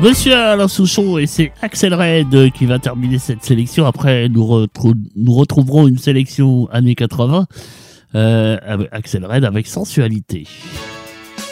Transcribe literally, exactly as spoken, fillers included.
Monsieur Alain Souchon, et c'est Axel Red qui va terminer cette sélection. Après, nous, retrou- nous retrouverons une sélection années quatre-vingts. Euh, avec Axel Red avec Sensualité.